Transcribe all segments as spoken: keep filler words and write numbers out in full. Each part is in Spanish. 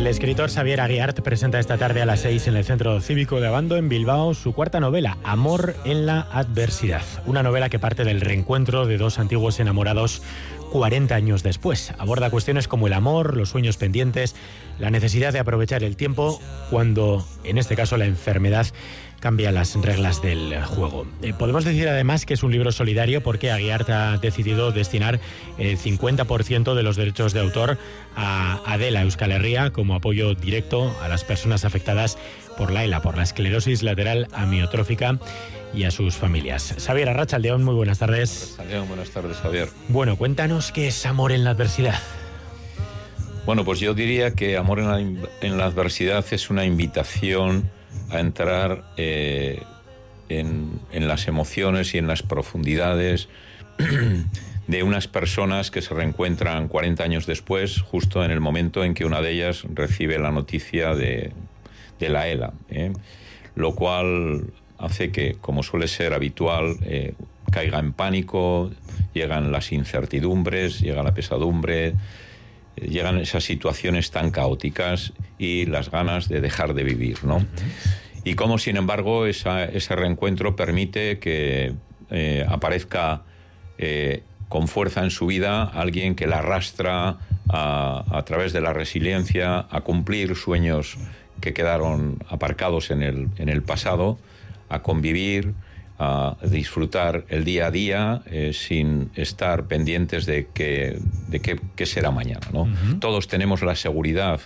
El escritor Xavier Aguiart presenta esta tarde a las seis en el Centro Cívico de Abando, en Bilbao, su cuarta novela, Amor en la adversidad. Una novela que parte del reencuentro de dos antiguos enamorados cuarenta años después. Aborda cuestiones como el amor, los sueños pendientes, la necesidad de aprovechar el tiempo cuando, en este caso, la enfermedad cambia las reglas del juego. Eh, podemos decir además que es un libro solidario porque Aguiart ha decidido destinar el cincuenta por ciento de los derechos de autor a Adela Euskal Herria como apoyo directo a las personas afectadas por la ELA, por la esclerosis lateral amiotrófica, y a sus familias. Xavier Arratsaldeón, muy buenas tardes. Arratsaldeón, buenas tardes, Javier. Bueno, cuéntanos qué es Amor en la adversidad. Bueno, pues yo diría que Amor en la, en la adversidad es una invitación a entrar eh, en, en las emociones y en las profundidades de unas personas que se reencuentran cuarenta años después, justo en el momento en que una de ellas recibe la noticia de, de la ELA, ¿eh? Lo cual hace que, como suele ser habitual, eh, caiga en pánico, llegan las incertidumbres, llega la pesadumbre, eh, llegan esas situaciones tan caóticas y las ganas de dejar de vivir, ¿no? Y cómo, sin embargo, esa, ese reencuentro permite que eh, aparezca eh, con fuerza en su vida alguien que la arrastra a, a través de la resiliencia a cumplir sueños que quedaron aparcados en el, en el pasado, a convivir, a disfrutar el día a día eh, sin estar pendientes de qué de qué, qué será mañana, ¿no? Uh-huh. Todos tenemos la seguridad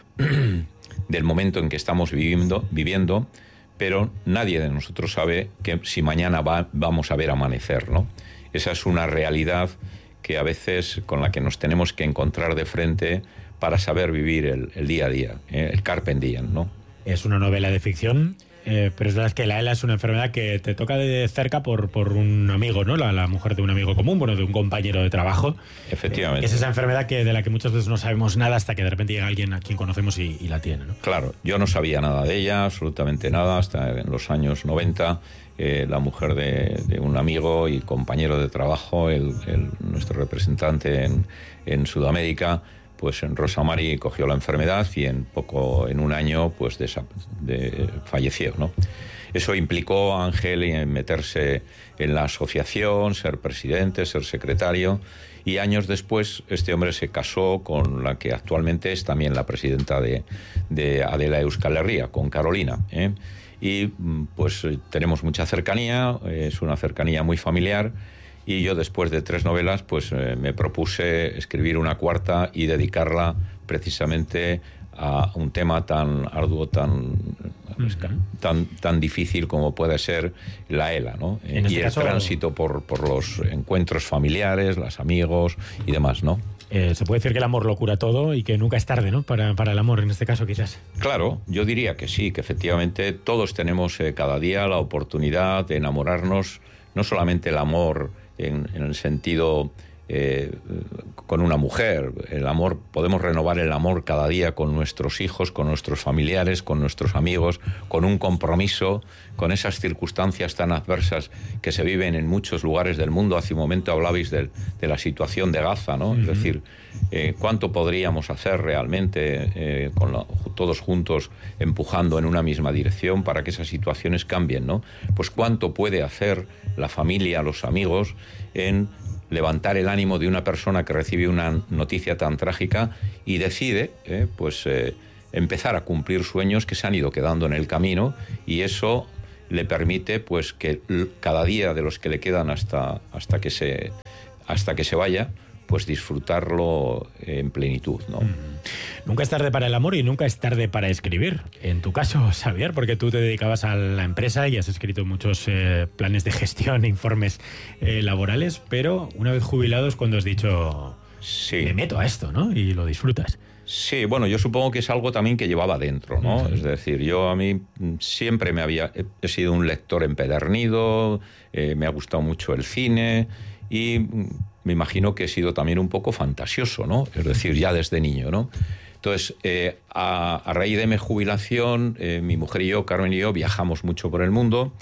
del momento en que estamos viviendo, viviendo, pero nadie de nosotros sabe que si mañana va, vamos a ver amanecer, ¿no? Esa es una realidad que a veces con la que nos tenemos que encontrar de frente para saber vivir el, el día a día, ¿eh? El carpe diem, ¿no? Es una novela de ficción. Eh, pero es verdad que la ELA es una enfermedad que te toca de cerca por, por un amigo, ¿no? La, la mujer de un amigo común, bueno, de un compañero de trabajo. Efectivamente. Eh, es esa enfermedad que, de la que muchas veces no sabemos nada hasta que de repente llega alguien a quien conocemos y, y la tiene, ¿no? Claro, yo no sabía nada de ella, absolutamente nada, hasta en los años noventa, eh, la mujer de, de un amigo y compañero de trabajo, el, el, nuestro representante en, en Sudamérica, pues en Rosa Mari cogió la enfermedad y en poco, en un año, pues de, de, falleció, ¿no? Eso implicó a Ángel en meterse en la asociación, ser presidente, ser secretario, y años después este hombre se casó con la que actualmente es también la presidenta de, de Adela Euskal Herria, con Carolina, ¿eh? Y pues tenemos mucha cercanía, es una cercanía muy familiar. Y yo, después de tres novelas, pues eh, me propuse escribir una cuarta y dedicarla precisamente a un tema tan arduo, tan, uh-huh. tan, tan difícil como puede ser la ELA, ¿no? En este y el caso, tránsito por, por los encuentros familiares, los amigos y demás, ¿no? Eh, se puede decir que el amor lo cura todo y que nunca es tarde, ¿no? Para, para el amor, en este caso, quizás. Claro, yo diría que sí, que efectivamente todos tenemos eh, cada día la oportunidad de enamorarnos, no solamente el amor En, en el sentido eh, con una mujer, el amor, podemos renovar el amor cada día con nuestros hijos, con nuestros familiares, con nuestros amigos, con un compromiso, con esas circunstancias tan adversas que se viven en muchos lugares del mundo. Hace un momento hablabais de, de la situación de Gaza, ¿no? Uh-huh. Es decir, eh, ¿cuánto podríamos hacer realmente eh, con la, todos juntos empujando en una misma dirección para que esas situaciones cambien, ¿no? Pues cuánto puede hacer la familia, los amigos, en levantar el ánimo de una persona que recibe una noticia tan trágica y decide eh, pues eh, empezar a cumplir sueños que se han ido quedando en el camino, y eso le permite pues que cada día de los que le quedan hasta, hasta, que, se, hasta que se vaya, pues disfrutarlo en plenitud, ¿no? Mm. Nunca es tarde para el amor y nunca es tarde para escribir. En tu caso, Xavier, porque tú te dedicabas a la empresa y has escrito muchos eh, planes de gestión, informes eh, laborales, pero una vez jubilado es cuando has dicho, sí, me meto a esto, ¿no? Y lo disfrutas. Sí, bueno, yo supongo que es algo también que llevaba dentro, ¿no? Uh-huh. Es decir, yo a mí siempre me había... He sido un lector empedernido, eh, me ha gustado mucho el cine y me imagino que he sido también un poco fantasioso, ¿no? Es decir, ya desde niño, ¿no? Entonces, eh, a, a raíz de mi jubilación, eh, mi mujer y yo, Carmen y yo, viajamos mucho por el mundo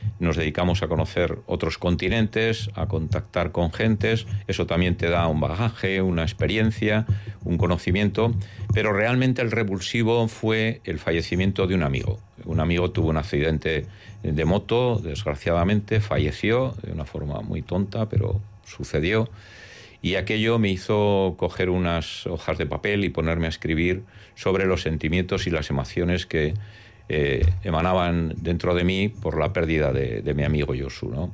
nos dedicamos a conocer otros continentes, a contactar con gentes. Eso también te da un bagaje, una experiencia, un conocimiento. Pero realmente el revulsivo fue el fallecimiento de un amigo. Un amigo tuvo un accidente de moto, desgraciadamente, falleció de una forma muy tonta, pero sucedió. Y aquello me hizo coger unas hojas de papel y ponerme a escribir sobre los sentimientos y las emociones que eh, emanaban dentro de mí por la pérdida de, de mi amigo Josu, ¿no?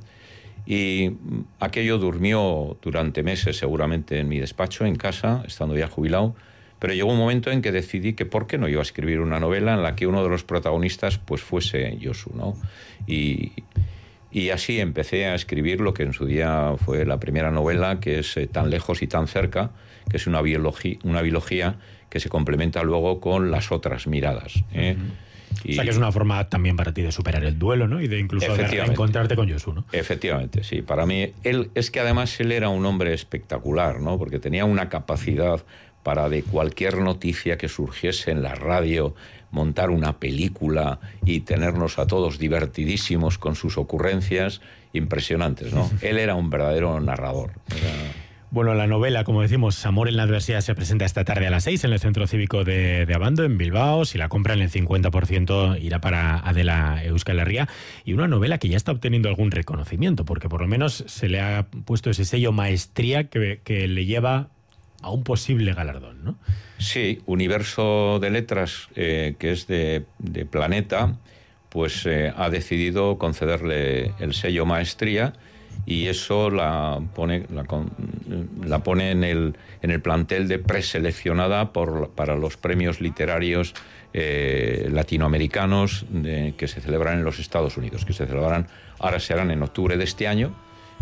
Y aquello durmió durante meses seguramente en mi despacho, en casa, estando ya jubilado, pero llegó un momento en que decidí que por qué no iba a escribir una novela en la que uno de los protagonistas pues fuese Josu, ¿no? Y... Y así empecé a escribir lo que en su día fue la primera novela, que es eh, Tan lejos y tan cerca, que es una biología, una biología que se complementa luego con las otras miradas, ¿eh? Uh-huh. Y, o sea, que es una forma también para ti de superar el duelo, ¿no? Y de incluso de reencontrarte con Josu, ¿no? Efectivamente, sí. Para mí, él es que además él era un hombre espectacular, ¿no? Porque tenía una capacidad para de cualquier noticia que surgiese en la radio montar una película y tenernos a todos divertidísimos con sus ocurrencias impresionantes, ¿no? Él era un verdadero narrador. Era... Bueno, la novela, como decimos, Amor en la adversidad, se presenta esta tarde a las seis en el Centro Cívico de, de Abando, en Bilbao. Si la compran, el cincuenta por ciento irá para Adela Euskal Herria. Y una novela que ya está obteniendo algún reconocimiento, porque por lo menos se le ha puesto ese sello maestría que, que le lleva a un posible galardón, ¿no? Sí, Universo de Letras, eh, que es de, de Planeta, pues eh, ha decidido concederle el sello maestría, y eso la pone, la, la pone en, el, en el plantel de preseleccionada por, para los premios literarios eh, latinoamericanos de, que se celebran en los Estados Unidos, que se celebrarán, ahora serán en octubre de este año.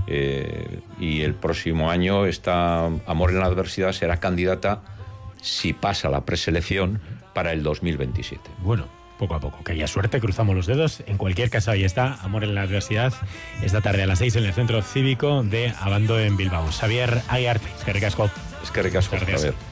Eh, y el próximo año esta Amor en la adversidad será candidata, si pasa la preselección, para el dos mil veintisiete. Bueno, poco a poco, que haya suerte, cruzamos los dedos. En cualquier caso, ahí está, Amor en la adversidad, esta tarde a las seis en el Centro Cívico de Abando, en Bilbao. Xavier Aguiarte, eskerrik asko. Eskerrik asko, Javier.